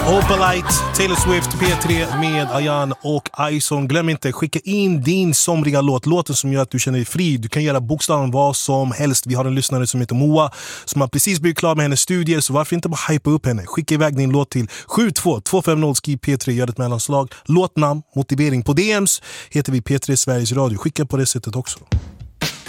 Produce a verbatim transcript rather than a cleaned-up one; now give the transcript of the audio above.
Opalite, Taylor Swift, P tre med Ayan och Ison. Glöm inte, skicka in din somriga låt. Låten som gör att du känner dig fri. Du kan göra bokstaven vad som helst. Vi har en lyssnare som heter Moa som har precis blivit klar med hennes studier. Så varför inte bara hypa upp henne? Skicka iväg din låt till sju två två fem noll, skriv P tre, gör ett mellanslag. Låtnamn, motivering på D Ms heter vi P tre Sveriges Radio. Skicka på det sättet också.